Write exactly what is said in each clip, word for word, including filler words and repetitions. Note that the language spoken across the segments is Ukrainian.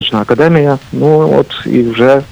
музична академія. Ну от і вже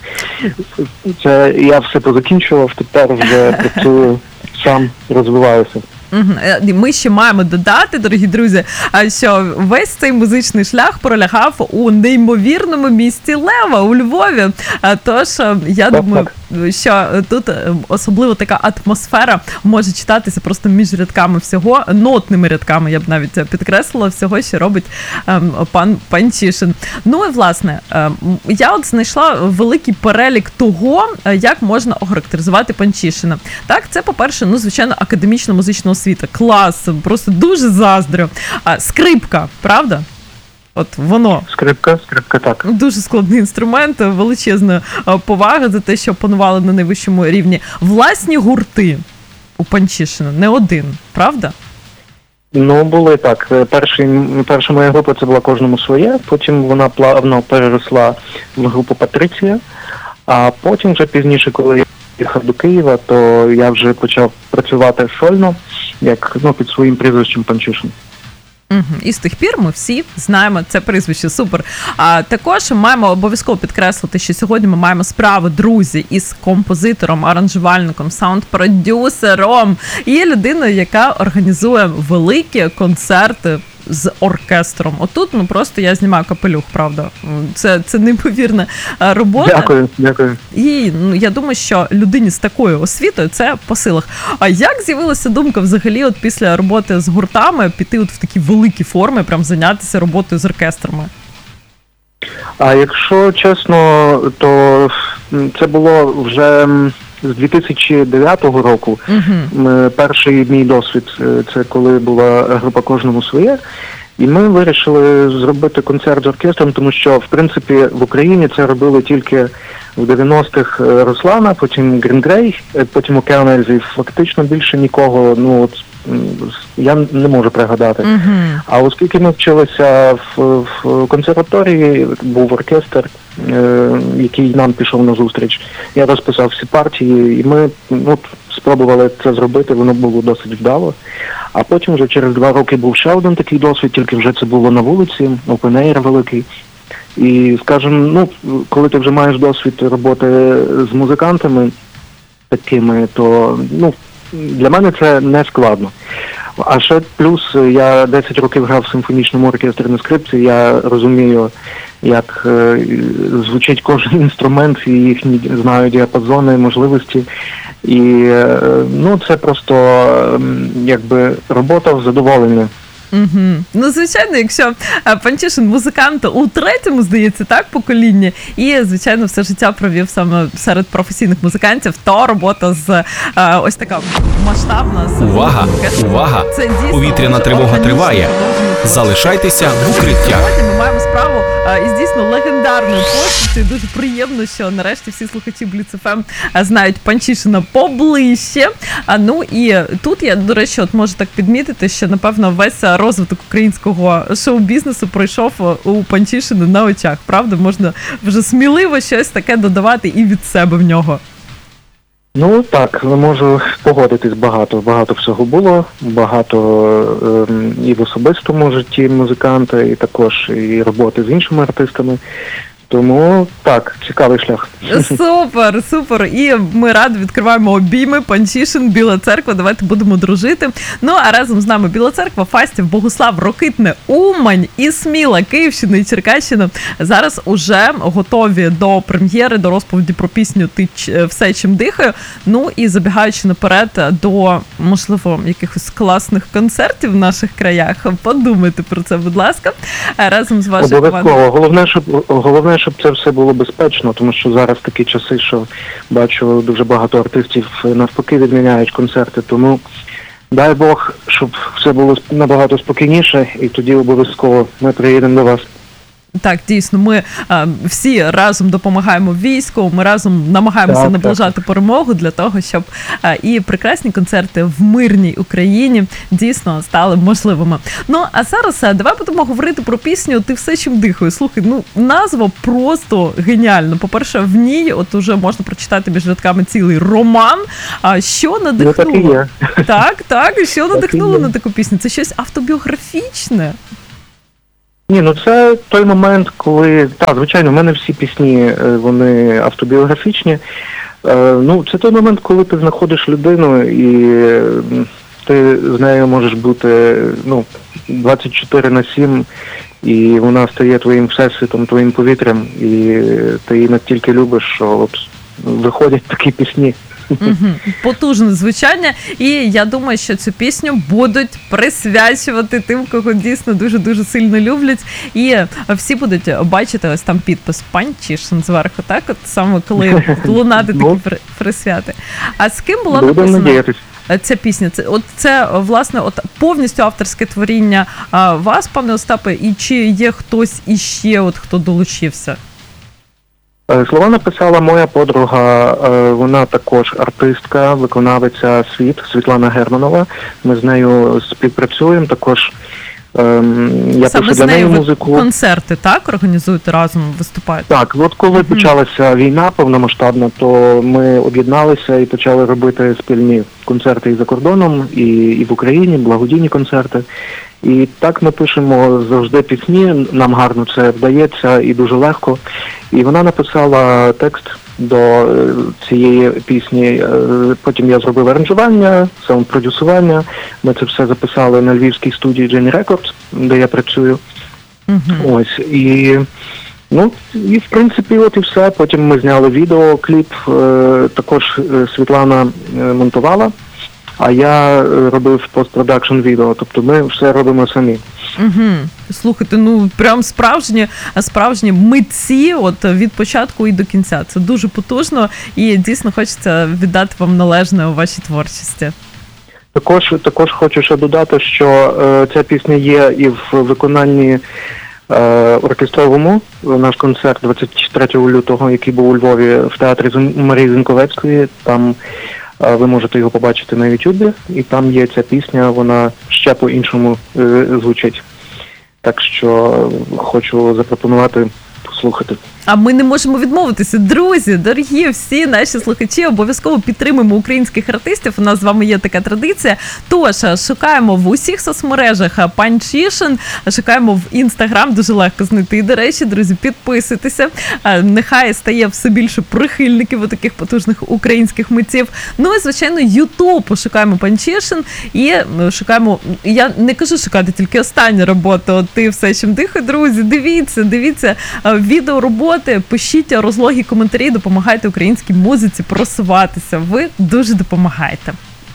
це я все позакінчував, тепер вже працюю сам, розвиваюся. Ми ще маємо додати, дорогі друзі, що весь цей музичний шлях пролягав у неймовірному місті Лева, у Львові. Тож, я так, думаю, так. що тут особливо така атмосфера може читатися просто між рядками всього, нотними рядками, я б навіть підкреслила, всього, що робить пан Панчишин. Ну і, власне, я от знайшла великий перелік того, як можна охарактеризувати Панчишина. Так, це, по-перше, ну, звичайно, академічно-музичного освіта. Клас, просто дуже заздрю. А, скрипка, правда? От воно. Скрипка, скрипка, так. Дуже складний інструмент, величезна повага за те, що опанували на найвищому рівні. Власні гурти у Панчишина, не один, правда? Ну, були так. Перший, перша моя група це була «Кожному своє», потім вона плавно переросла в групу «Патриція», а потім вже пізніше, коли я їхав до Києва, то я вже почав працювати сольно, як, ну, під своїм прізвищем Панчишин. Угу. І з тих пір ми всі знаємо це прізвище. Супер. А також маємо обов'язково підкреслити, що сьогодні ми маємо справу, друзі, із композитором, аранжувальником, саунд-продюсером і людиною, яка організує великі концерти з оркестром. Отут, ну, просто я знімаю капелюх, правда. Це, це неймовірна робота. Дякую, дякую. І, ну, я думаю, що людині з такою освітою це по силах. А як з'явилася думка взагалі от після роботи з гуртами піти от в такі великі форми, прям зайнятися роботою з оркестрами? А якщо чесно, то це було вже з дві тисячі дев'ятого року. Uh-huh. Перший мій досвід, це коли була група «Кожному своє». І ми вирішили зробити концерт з оркестром, тому що, в принципі, в Україні це робили тільки в дев'яностих Руслана, потім Green Grey, потім Океан Ельзи. Фактично більше нікого, ну, от, я не можу пригадати. Uh-huh. А оскільки ми вчилися в, в консерваторії, був оркестр, е, який нам пішов на зустріч, я розписав всі партії, і ми, ну, спробували це зробити, воно було досить вдало. А потім вже через два роки був ще один такий досвід, тільки вже це було на вулиці, open-air великий. І, скажімо, ну, коли ти вже маєш досвід роботи з музикантами такими, то, ну, для мене це не складно. А ще плюс я десять років грав в симфонічному оркестрі на скрипці, я розумію, як е, звучить кожен інструмент, і їхні знаю діапазони, можливості. І, е, ну, це просто, е, якби, робота в задоволення. Угу. Ну, звичайно, якщо Панчишин музикант у третьому, здається, так, поколінні, і, звичайно, все життя провів саме серед професійних музикантів, то робота з а, ось така масштабна. Увага! Увага! Це дійсно, повітряна тривога триває. Залишайтеся в укриттях. Сьогодні ми маємо справу а, із дійсно легендарною постаттю. Дуже приємно, що нарешті всі слухачі Бліц еф ем знають Панчишина поближче. А, ну і тут я, до речі, от можу так підмітити, що, напевно, весь розвиток українського шоу-бізнесу пройшов у Панчишина на очах. Правда? Можна вже сміливо щось таке додавати і від себе в нього. Ну, так, можу погодитись, багато, багато всього було, багато е, і в особистому житті музиканта, і також і роботи з іншими артистами. Тому, так, цікавий шлях. Супер, супер. І ми радо відкриваємо обійми. Панчишин, Біла Церква, давайте будемо дружити. Ну, а разом з нами Біла Церква, Фастів, Богуслав, Рокитне, Умань і Сміла, Київщина і Черкащина зараз уже готові до прем'єри, до розповіді про пісню «Ти все, чим дихаю». Ну, і забігаючи наперед до, можливо, якихось класних концертів в наших краях, подумайте про це, будь ласка, разом з вашою командою. Обов'язково. Головне, щоб, головне, щоб це все було безпечно, тому що зараз такі часи, що бачу, дуже багато артистів навпаки відміняють концерти, тому дай Бог, щоб все було набагато спокійніше, і тоді обов'язково ми приїдемо до вас. Так, дійсно, ми а, всі разом допомагаємо війську, ми разом намагаємося так, наближати так. перемогу для того, щоб а, і прекрасні концерти в мирній Україні дійсно стали можливими. Ну, а зараз а, давай будемо говорити про пісню «Ти все, чим дихаю». Слухай, ну, назва просто геніальна. По-перше, в ній от уже можна прочитати між рядками цілий роман. А що надихнуло? Ну, так, і є. так, так, що так надихнуло на таку пісню? Це щось автобіографічне? Ні, ну це той момент, коли, так, звичайно, в мене всі пісні, е, вони автобіографічні. Е, Ну, це той момент, коли ти знаходиш людину і е, ти з нею можеш бути, ну, двадцять чотири на сім, і вона стає твоїм всесвітом, твоїм повітрям, і ти її настільки любиш, що от виходять такі пісні. Угу. Потужне звучання, і я думаю, що цю пісню будуть присвячувати тим, кого дійсно дуже-дуже сильно люблять, і всі будуть бачити ось там підпис «Панчишин» зверху, так? От саме коли лунати такі при- присвяти. А з ким була Будемо написана надіятись. ця пісня? Це, от це, власне, от повністю авторське творіння а, вас, пане Остапе, і чи є хтось іще, от хто долучився? Е, Слова написала моя подруга, е, вона також артистка, виконавиця «Світ» Світлана Германова. Ми з нею співпрацюємо, також ем, я Саме пишу з для неї нею ви музику. концерти, так, організуєте разом, виступаєте? Так, от коли Мгм. почалася війна повномасштабна, то ми об'єдналися і почали робити спільні концерти і за кордоном, і, і в Україні, благодійні концерти. І так ми пишемо завжди пісні, нам гарно це вдається і дуже легко. І вона написала текст до е, цієї пісні, е, потім я зробив аранжування, саунд-продюсування, ми це все записали на львівській студії Jenny Records, де я працюю. Угу. Ось, і, ну, і в принципі, от і все. Потім ми зняли відеокліп, е, також е, Світлана е, монтувала, а я е, робив постпродакшн відео, тобто ми все робимо самі. Угу. Слухайте, ну прям справжні, справжні митці от від початку і до кінця. Це дуже потужно і дійсно хочеться віддати вам належне у вашій творчості. Також, також хочу ще додати, що е, ця пісня є і в виконанні е, оркестровому. Наш концерт двадцять третього лютого, який був у Львові в театрі Зин- Марії Зінковецької, там е, ви можете його побачити на Ютубі, і там є ця пісня, вона ще по-іншому е, звучить. Так що хочу запропонувати послухати. А ми не можемо відмовитися. Друзі, дорогі всі наші слухачі, обов'язково підтримуємо українських артистів. У нас з вами є така традиція. Тож, шукаємо в усіх соцмережах Панчишин, шукаємо в Інстаграм, дуже легко знайти. До речі, друзі, підписуйтеся. Нехай стає все більше прихильників у таких потужних українських митців. Ну і, звичайно, Ютуб. Шукаємо Панчишин і шукаємо, я не кажу шукати тільки останню роботу, от ти все, чим дихай, друзі, дивіться, дивіться відеороботи, пишіть розлогі коментарі, допомагайте українській музиці просуватися. Ви дуже допомагаєте.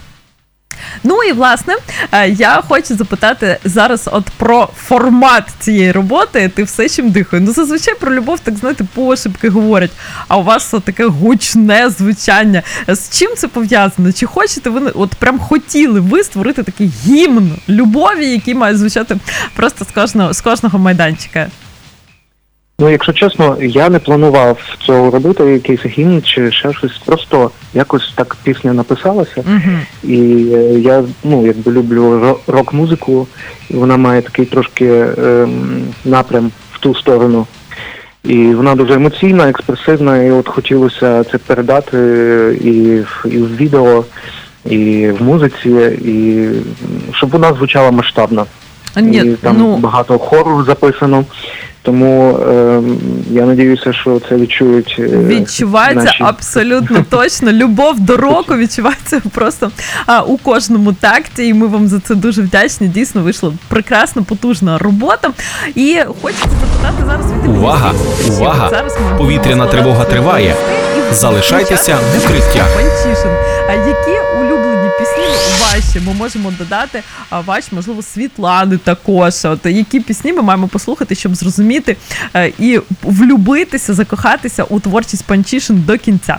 Ну і, власне, я хочу запитати зараз от про формат цієї роботи «Ти все, чим дихаю». Ну, зазвичай про любов, так, знаєте, пошепки говорять, а у вас от таке гучне звучання. З чим це пов'язано? Чи хочете ви, от прям хотіли ви створити такий гімн любові, який має звучати просто з кожного, з кожного майданчика? Ну, якщо чесно, я не планував цього робити, якийсь гімн чи ще щось. Просто якось так пісня написалася. Угу. І е, я, ну, якби люблю ро- рок-музику, і вона має такий трошки ем, напрям в ту сторону. І вона дуже емоційна, експресивна, і от хотілося це передати і в, і в відео, і в музиці, і щоб вона звучала масштабно. Ні, і там ну... багато хору записано. Тому е, я надіюся, що це відчують е, відчувається наші... абсолютно точно. Любов до року відчувається просто а, у кожному такті, і ми вам за це дуже вдячні. Дійсно, вийшла прекрасна, потужна робота. І хочеться запитати зараз від Увага! Увага! Зараз ми Повітряна тривога триває. Залишайтеся в укриттях. Панчишин. А які улюблені пісні ваші ми можемо додати, а ваші, можливо, Світлани також? От які пісні ми маємо послухати, щоб зрозуміти е, і влюбитися, закохатися у творчість Панчишин до кінця?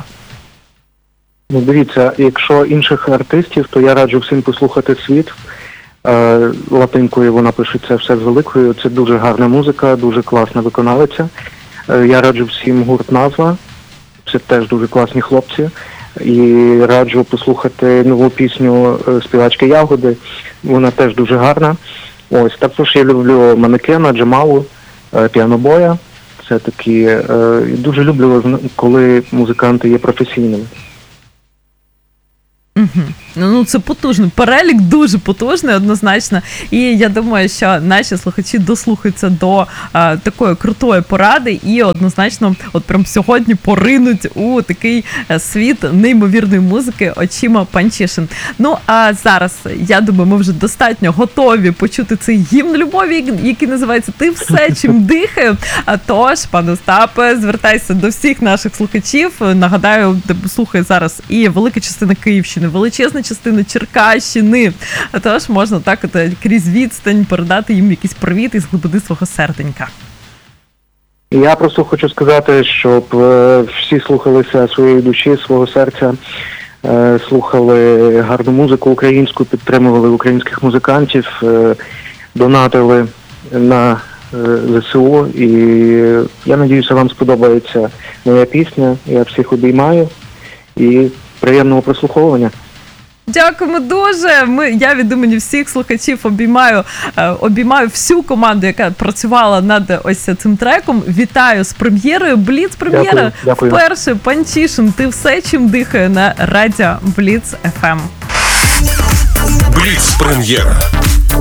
Ну, дивіться, якщо інших артистів, то я раджу всім послухати «Світ». Е, латинкою вона пишеться все з великою. Це дуже гарна музика, дуже класна виконавиця. Е, я раджу всім гурт «Назва». Це теж дуже класні хлопці. І раджу послухати нову пісню співачки Ягоди. Вона теж дуже гарна. Ось, також я люблю Манекена, Джамалу, Піанобоя. Це такі, е, дуже люблю, коли музиканти є професійними. Угу. Ну, це потужно. Перелік дуже потужний, однозначно. І я думаю, що наші слухачі дослухаються до а, такої крутої поради і однозначно от прям сьогодні поринуть у такий а, світ неймовірної музики очима Панчишин. Ну, а зараз, я думаю, ми вже достатньо готові почути цей гімн любові, який називається «Ти все, чим дихаю». А тож, пане Остапе, звертайся до всіх наших слухачів. Нагадаю, слухає зараз і велика частина Київщини, величезна частина Черкащини. Тож можна так от крізь відстань передати їм якийсь привіт із глибини свого серденька. Я просто хочу сказати, щоб е, всі слухалися своєї душі, свого серця, е, слухали гарну музику українську, підтримували українських музикантів, е, донатили на е, ЗСУ. І я надіюся, вам сподобається моя пісня. Я всіх обіймаю і приємного прослуховування. Дякуємо дуже. Ми, я від імені всіх слухачів обіймаю, е, обіймаю всю команду, яка працювала над ось цим треком. Вітаю з прем'єрою. Бліц-прем'єра. Дякую, дякую. Вперше Панчишин «Ти все, чим дихає» на радіо Бліц еф ем. Бліц-прем'єра.